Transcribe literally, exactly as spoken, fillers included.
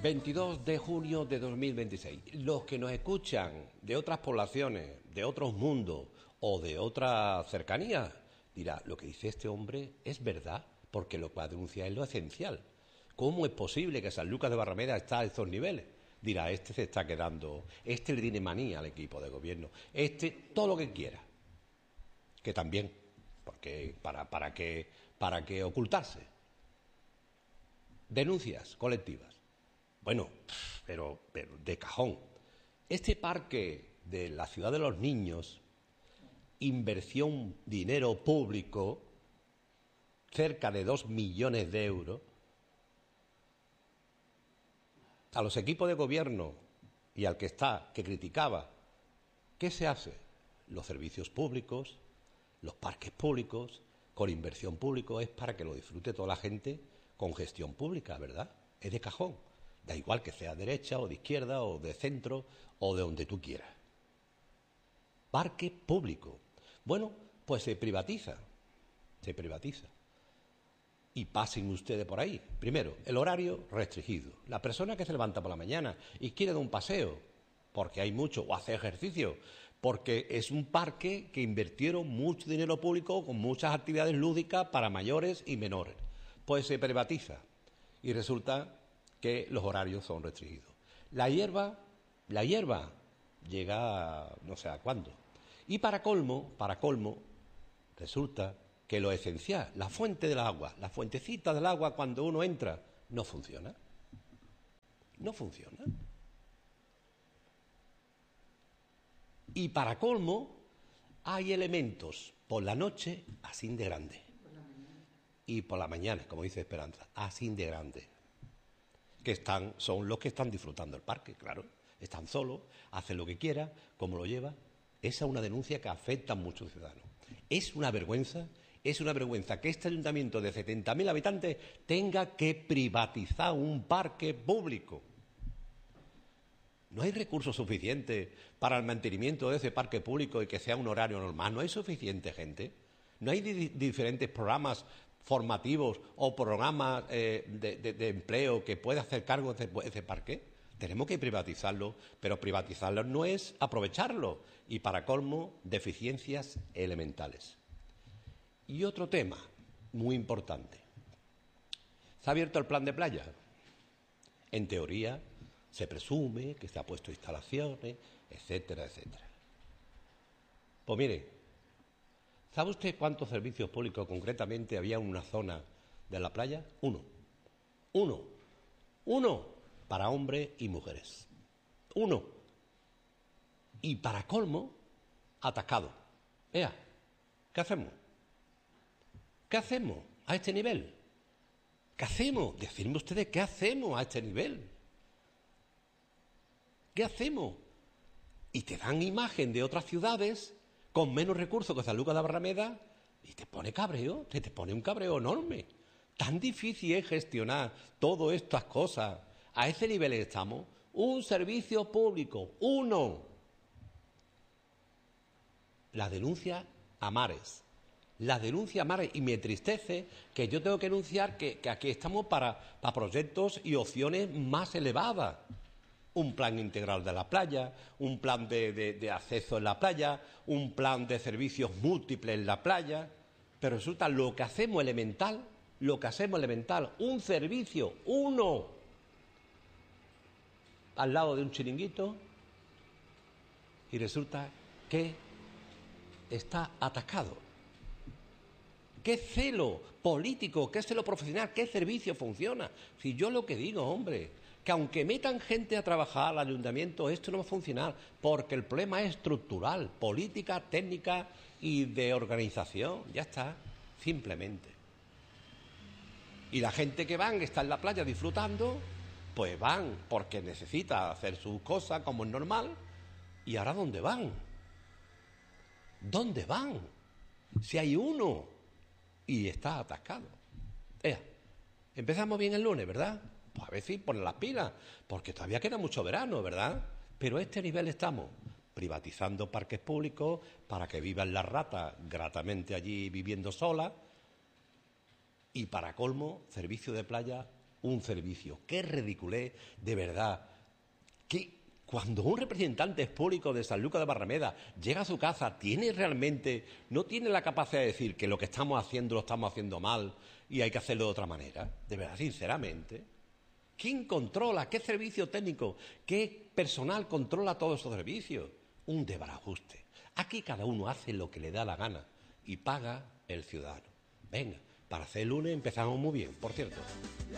veintidós de junio de dos mil veintiséis. Los que nos escuchan de otras poblaciones, de otros mundos o de otras cercanías, dirá, lo que dice este hombre es verdad, porque lo que denuncia es lo esencial. ¿Cómo es posible que Sanlúcar de Barrameda está a estos niveles? Dirá, este se está quedando, este le tiene manía al equipo de gobierno, este, todo lo que quiera. Que también, porque para, para qué para qué ocultarse. Denuncias colectivas. Bueno, pero, pero de cajón. Este parque de la Ciudad de los Niños, inversión, dinero público, cerca de dos millones de euros, a los equipos de gobierno y al que está, que criticaba, ¿qué se hace? Los servicios públicos, los parques públicos, con inversión pública, es para que lo disfrute toda la gente con gestión pública, ¿verdad? Es de cajón. Da igual que sea derecha o de izquierda o de centro o de donde tú quieras. Parque público. Bueno, pues se privatiza. Se privatiza. Y pasen ustedes por ahí. Primero, el horario restringido. La persona que se levanta por la mañana y quiere dar un paseo, porque hay mucho, o hacer ejercicio, porque es un parque que invirtieron mucho dinero público con muchas actividades lúdicas para mayores y menores. Pues se privatiza y resulta que los horarios son restringidos. La hierba, la hierba llega no sé a cuándo. Y para colmo, para colmo, resulta que lo esencial, la fuente del agua, la fuentecita del agua cuando uno entra, no funciona. No funciona. Y para colmo, hay elementos por la noche así de grande. Y por la mañana, como dice Esperanza, así de grande. Que están, son los que están disfrutando el parque, claro. Están solos, hacen lo que quieran, como lo lleva. Esa es una denuncia que afecta a muchos ciudadanos. Es una vergüenza. Es una vergüenza que este ayuntamiento de setenta mil habitantes tenga que privatizar un parque público. No hay recursos suficientes para el mantenimiento de ese parque público y que sea un horario normal. No hay suficiente gente. No hay di diferentes programas formativos o programas eh, de, de, de empleo que pueda hacer cargo de ese, ese parque. Tenemos que privatizarlo, pero privatizarlo no es aprovecharlo. Y para colmo, deficiencias elementales. Y otro tema muy importante. ¿Se ha abierto el plan de playa? En teoría, se presume que se ha puesto instalaciones, etcétera, etcétera. Pues mire, ¿sabe usted cuántos servicios públicos concretamente había en una zona de la playa? Uno. Uno. Uno para hombres y mujeres. Uno. Y para colmo, atascado. Ea, ¿qué hacemos? ¿Qué hacemos a este nivel? ¿Qué hacemos? Decidme ustedes qué hacemos a este nivel. ¿Qué hacemos? Y te dan imagen de otras ciudades con menos recursos que Sanlúcar de Barrameda y te pone cabreo, te, te pone un cabreo enorme. Tan difícil es gestionar todas estas cosas. A ese nivel estamos. Un servicio público, uno. La denuncia a mares. La denuncia a mares. Y me entristece que yo tengo que denunciar que, que aquí estamos para, para proyectos y opciones más elevadas. Un plan integral de la playa, un plan de, de, de acceso en la playa, un plan de servicios múltiples en la playa. Pero resulta lo que hacemos elemental, lo que hacemos elemental, un servicio, uno, al lado de un chiringuito, y resulta que está atascado. ¿Qué celo político, qué celo profesional, qué servicio funciona? Si yo lo que digo, hombre, que aunque metan gente a trabajar al ayuntamiento, esto no va a funcionar, porque el problema es estructural, política, técnica y de organización. Ya está, simplemente. Y la gente que van, que está en la playa disfrutando, pues van porque necesita hacer sus cosas como es normal. ¿Y ahora dónde van? ¿Dónde van? Si hay uno y está atascado. Ea, empezamos bien el lunes, ¿verdad? Pues a ver si ponen las pilas, porque todavía queda mucho verano, ¿verdad? Pero a este nivel estamos, privatizando parques públicos para que vivan las ratas gratamente allí viviendo solas, y para colmo, servicio de playa un servicio. ¡Qué ridiculez, de verdad! Que cuando un representante público de San Lucas de Barrameda llega a su casa, ¿tiene realmente, no tiene la capacidad de decir que lo que estamos haciendo lo estamos haciendo mal y hay que hacerlo de otra manera? De verdad, sinceramente. ¿Quién controla? ¿Qué servicio técnico? ¿Qué personal controla todos esos servicios? Un desbarajuste. Aquí cada uno hace lo que le da la gana y paga el ciudadano. Venga, para hacer el lunes empezamos muy bien, por cierto.